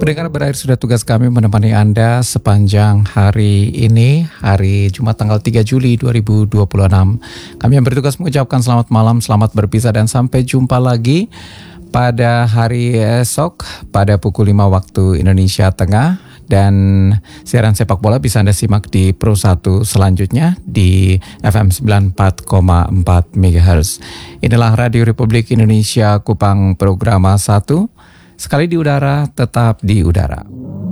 Pendengar, berakhir sudah tugas kami menemani Anda sepanjang hari ini, hari Jumat tanggal 3 Juli 2026. Kami yang bertugas mengucapkan selamat malam, selamat berpisah, dan sampai jumpa lagi pada hari esok pada pukul 5 waktu Indonesia Tengah. Dan siaran sepak bola bisa Anda simak di Pro 1 selanjutnya di FM 94,4 MHz. Inilah Radio Republik Indonesia Kupang Programa 1. Sekali di udara, tetap di udara.